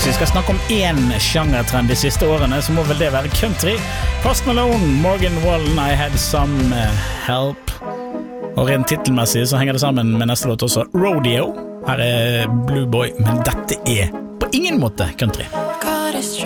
Hvis vi skal snakke om en sjangertrend de siste årene, så må vel det være country. Post Malone, Morgan Wallen, I Had Some Help. Og rent titelmessig så henger det sammen med neste låt også, Rodeo. Her Blue Boy, men dette på ingen måte country.